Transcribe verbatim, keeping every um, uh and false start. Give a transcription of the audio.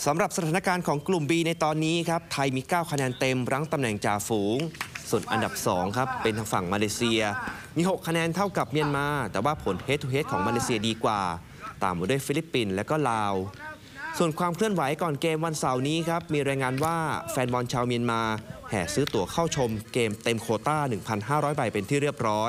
สำหรับสถานการณ์ของกลุ่ม B ในตอนนี้ครับไทยมีเก้าคะแนนเต็มรั้งตำแหน่งจ่าฝูงส่วนอันดับสองครับเป็นทางฝั่งมาเลเซียมีหกคะแนนเท่ากับเมียนมาแต่ว่าผล Head to Head ของมาเลเซียดีกว่าตามมาด้วยฟิลิปปินส์และก็ลาวส่วนความเคลื่อนไหวก่อนเกมวันเสาร์นี้ครับมีรายงานว่าแฟนบอลชาวเมียนมาแห่ซื้อตั๋วเข้าชมเกมเต็มโควต้า หนึ่งพันห้าร้อย ใบเป็นที่เรียบร้อย